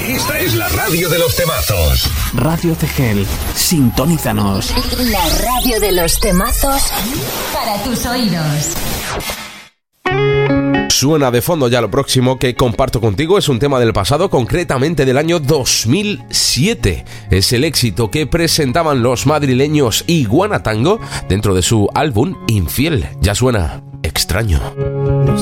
Esta es la radio de los temazos. Radio Cegel, sintonízanos. La radio de los temazos para tus oídos. Suena de fondo ya lo próximo que comparto contigo. Es un tema del pasado, concretamente del año 2007. Es el éxito que presentaban los madrileños Iguana Tango dentro de su álbum Infiel. Ya suena Extraño.